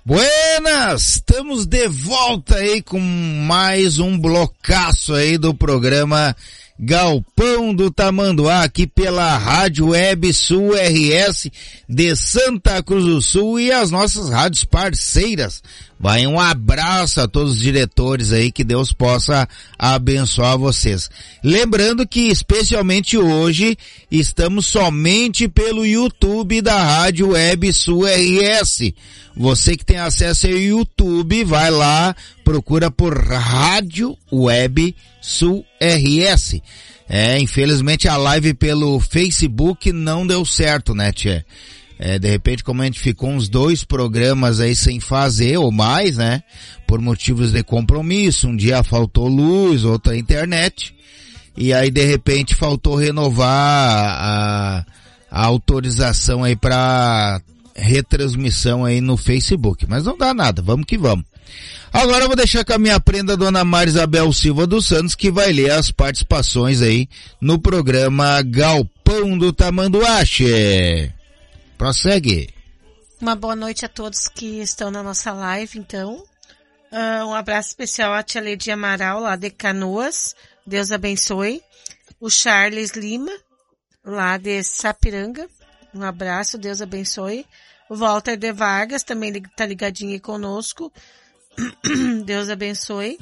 Buenas, estamos de volta aí com mais um blocaço aí do programa Galpão do Tamanduá, aqui pela Rádio Web Sul RS de Santa Cruz do Sul e as nossas rádios parceiras. Vai um abraço a todos os diretores aí, que Deus possa abençoar vocês. Lembrando que especialmente hoje estamos somente pelo YouTube da Rádio Web Sul RS. Você que tem acesso ao YouTube, vai lá, procura por Rádio Web Sul RS. Infelizmente a live pelo Facebook não deu certo, né, tchê? De repente, como a gente ficou uns 2 programas aí sem fazer, ou mais, né? Por motivos de compromisso, um dia faltou luz, outra internet, e aí de repente faltou renovar a autorização aí pra retransmissão aí no Facebook. Mas não dá nada, vamos que vamos. Agora eu vou deixar com a minha prenda, dona Maria Isabel Silva dos Santos, que vai ler as participações aí no programa Galpão do Tamanduá. Prossegue. Uma boa noite a todos que estão na nossa live, então. Um abraço especial à tia Ledia Amaral, lá de Canoas. Deus abençoe. O Charles Lima, lá de Sapiranga. Um abraço, Deus abençoe. O Walter de Vargas, também tá ligadinho aí conosco. Deus abençoe.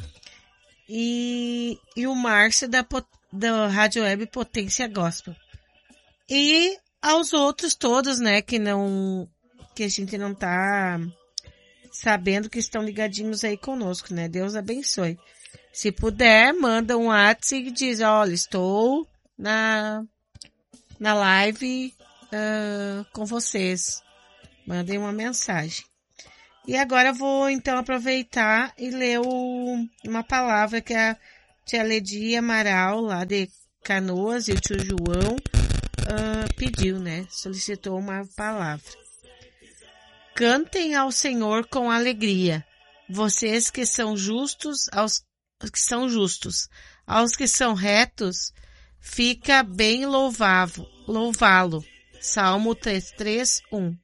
E o Márcio da Rádio Web Potência Gospel. E aos outros todos, né, que a gente não tá sabendo, que estão ligadinhos aí conosco, né? Deus abençoe. Se puder, manda um WhatsApp e diz, olha, estou na live com vocês. Mandem uma mensagem. E agora eu vou então aproveitar e ler uma palavra que a tia Ledia Amaral, lá de Canoas, e o tio João pediu, né? Solicitou uma palavra. Cantem ao Senhor com alegria, vocês que são justos, aos que são retos, fica bem louvá-lo. Salmo 3:1.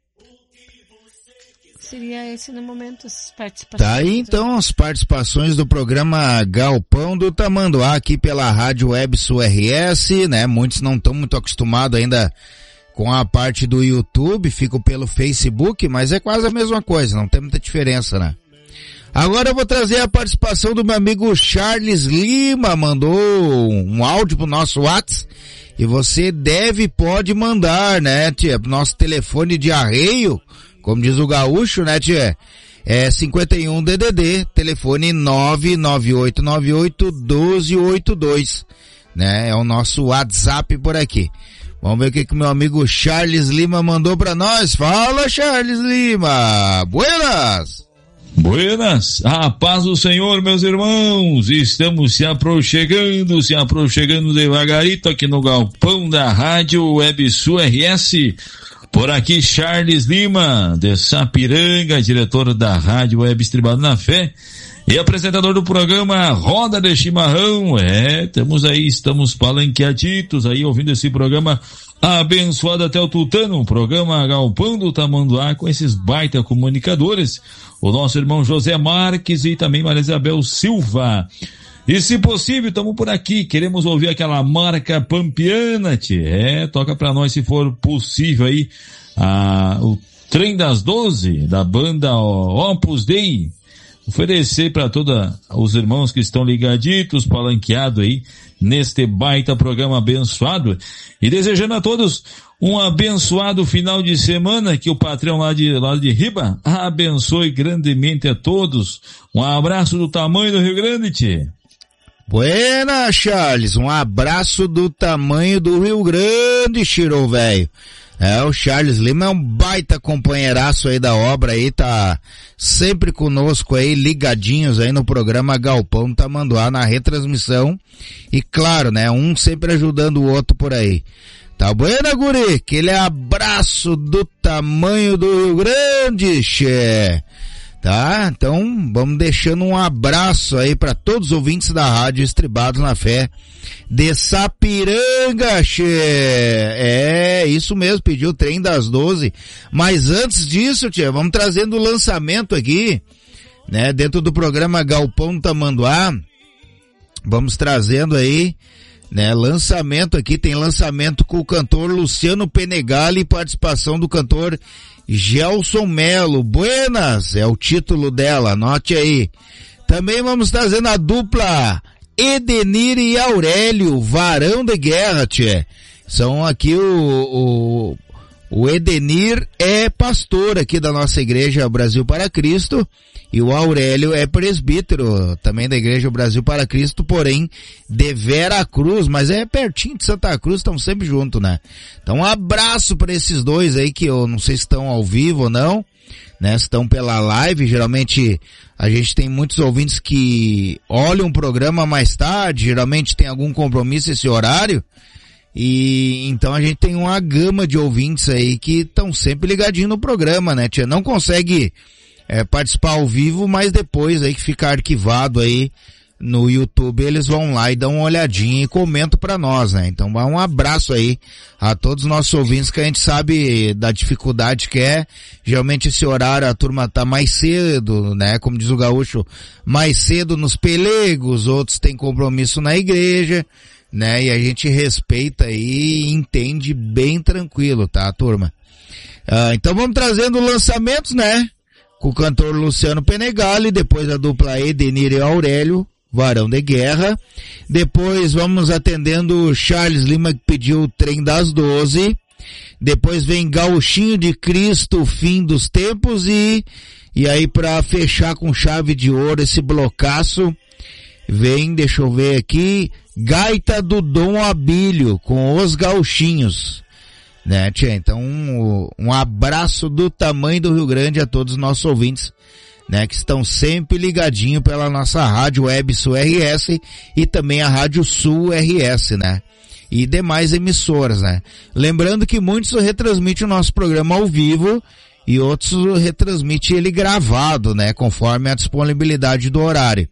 Seria esse no momento as participações. Tá aí então as participações do programa Galpão do Tamanduá, aqui pela Rádio Web Sul RS, né? Muitos não estão muito acostumados ainda com a parte do YouTube, ficam pelo Facebook, mas é quase a mesma coisa, não tem muita diferença, né? Agora eu vou trazer a participação do meu amigo Charles Lima, mandou um áudio pro nosso WhatsApp, e você pode mandar, né, tia, pro nosso telefone de arreio, como diz o gaúcho, né, tia? 51 DDD, telefone 99898-1282, né? É o nosso WhatsApp por aqui. Vamos ver o que meu amigo Charles Lima mandou pra nós. Fala, Charles Lima! Buenas! Buenas! A paz do Senhor, meus irmãos! Estamos se aproximando devagarito aqui no Galpão da Rádio Web Sul RS. Por aqui, Charles Lima, de Sapiranga, diretor da Rádio Web Estribado na Fé e apresentador do programa Roda de Chimarrão. Estamos palanqueaditos aí, ouvindo esse programa abençoado até o tutano, o programa Galpão do Tamanduá, com esses baita comunicadores, o nosso irmão José Marques e também Maria Isabel Silva. E se possível, estamos por aqui, queremos ouvir aquela marca pampiana, toca pra nós se for possível aí, o Trem das 12, da banda Opus Dei, oferecer para todos os irmãos que estão ligaditos, palanqueados aí, neste baita programa abençoado, e desejando a todos um abençoado final de semana, que o patrão lá de Riba abençoe grandemente a todos. Um abraço do tamanho do Rio Grande, tchê. Buena, Charles, um abraço do tamanho do Rio Grande, Chirou, velho. O Charles Lima é um baita companheiraço aí da obra aí, tá sempre conosco aí, ligadinhos aí no programa Galpão do Tamanduá, na retransmissão, e claro, né, um sempre ajudando o outro por aí. Tá buena, guri? Aquele abraço do tamanho do Rio Grande, che. tá? Então, vamos deixando um abraço aí para todos os ouvintes da Rádio Estribados na Fé de Sapiranga, che. É, isso mesmo, pediu o trem das 12. Mas antes disso, tia, vamos trazendo o lançamento aqui, né? Dentro do programa Galpão Tamanduá, vamos trazendo aí, né? Lançamento aqui, tem lançamento com o cantor Luciano Penegali e participação do cantor Gelson Melo. Buenas, é o título dela, anote aí. Também vamos trazendo a dupla Edenir e Aurélio, Varão de Guerra, tchê. São aqui o Edenir é pastor aqui da nossa igreja Brasil para Cristo e o Aurélio é presbítero também da igreja Brasil para Cristo, porém de Vera Cruz, mas é pertinho de Santa Cruz, estão sempre juntos, né? Então um abraço para esses dois aí que eu não sei se estão ao vivo ou não, né? Estão pela live, geralmente a gente tem muitos ouvintes que olham o programa mais tarde, geralmente tem algum compromisso esse horário, e então a gente tem uma gama de ouvintes aí que estão sempre ligadinhos no programa, né, tia? Não consegue participar ao vivo, mas depois aí que fica arquivado aí no YouTube, eles vão lá e dão uma olhadinha e comentam pra nós, né? Então um abraço aí a todos os nossos ouvintes, que a gente sabe da dificuldade que é. Geralmente esse horário a turma tá mais cedo, né? Como diz o gaúcho, mais cedo nos pelegos, outros têm compromisso na igreja, né? E a gente respeita aí e entende bem tranquilo, tá, turma? Então vamos trazendo lançamentos, né? Com o cantor Luciano Penegali, depois a dupla Edenir e Aurélio, Varão de Guerra. Depois vamos atendendo o Charles Lima, que pediu o trem das 12. Depois vem Gauchinho de Cristo, Fim dos Tempos. E aí para fechar com chave de ouro esse blocaço, vem, deixa eu ver aqui, Gaita do Dom Abílio, com Os Gauchinhos. Né, tia? Então um abraço do tamanho do Rio Grande a todos os nossos ouvintes, né, que estão sempre ligadinho pela nossa Rádio Web Sul RS e também a Rádio Sul RS, né, e demais emissoras, né. Lembrando que muitos retransmitem o nosso programa ao vivo e outros retransmitem ele gravado, né, conforme a disponibilidade do horário.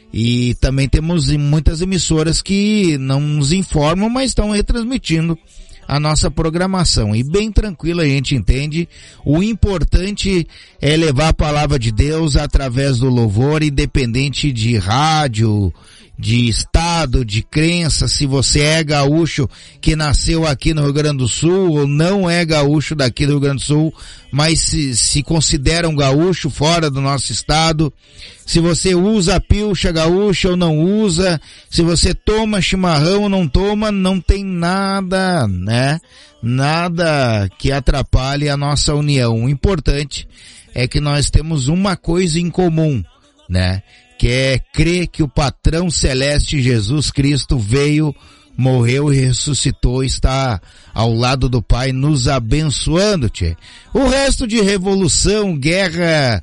E também temos muitas emissoras que não nos informam, mas estão retransmitindo a nossa programação, e bem tranquilo, a gente entende. O importante é levar a palavra de Deus através do louvor, independente de rádio, de estado, de crença, se você é gaúcho que nasceu aqui no Rio Grande do Sul ou não é gaúcho daqui do Rio Grande do Sul, mas se considera um gaúcho fora do nosso estado, se você usa pilcha gaúcha ou não usa, se você toma chimarrão ou não toma, não tem nada, né? Nada que atrapalhe a nossa união. O importante é que nós temos uma coisa em comum, né? Que é crer que o patrão celeste Jesus Cristo veio, morreu e ressuscitou, está ao lado do Pai nos abençoando, tchê. O resto de revolução, guerra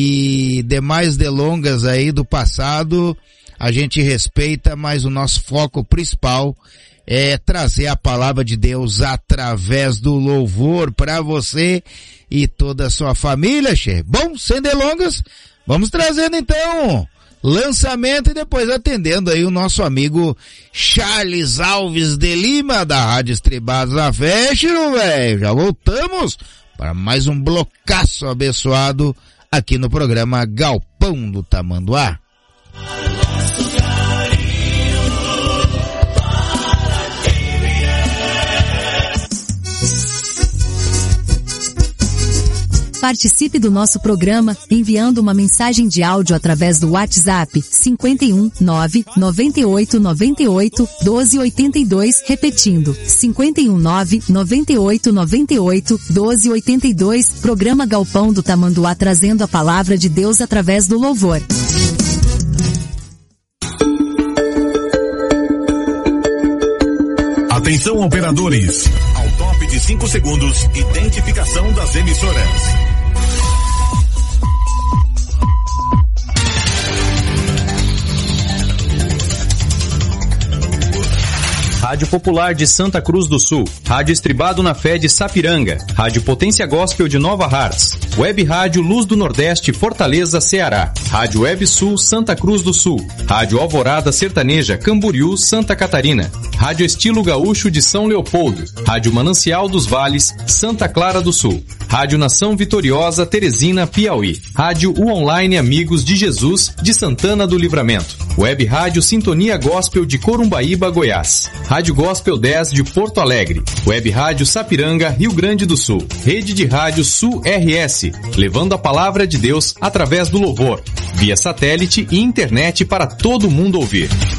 e demais delongas aí do passado, a gente respeita, mas o nosso foco principal é trazer a palavra de Deus através do louvor para você e toda a sua família, tchê. Bom, sem delongas, vamos trazendo então lançamento e depois atendendo aí o nosso amigo Charles Alves de Lima, da Rádio Estribados na Fé, velho. Já voltamos para mais um blocaço abençoado aqui no programa Galpão do Tamanduá. Participe do nosso programa enviando uma mensagem de áudio através do WhatsApp 51 9 98 98 12 82, repetindo 51 9 98 98 12 82. Programa Galpão do Tamanduá, trazendo a palavra de Deus através do louvor. Atenção, operadores. Ao top de 5 segundos, identificação das emissoras. Rádio Popular de Santa Cruz do Sul, Rádio Estribado na Fé de Sapiranga, Rádio Potência Gospel de Nova Hartz, Web Rádio Luz do Nordeste Fortaleza, Ceará, Rádio Web Sul Santa Cruz do Sul, Rádio Alvorada Sertaneja Camboriú, Santa Catarina, Rádio Estilo Gaúcho de São Leopoldo, Rádio Manancial dos Vales, Santa Clara do Sul, Rádio Nação Vitoriosa Teresina, Piauí, Rádio O Online Amigos de Jesus de Santana do Livramento, Web Rádio Sintonia Gospel de Corumbaíba, Goiás, Rádio Gospel 10 de Porto Alegre, Web Rádio Sapiranga, Rio Grande do Sul, Rede de Rádio Sul RS, levando a palavra de Deus através do louvor, via satélite e internet para todo mundo ouvir.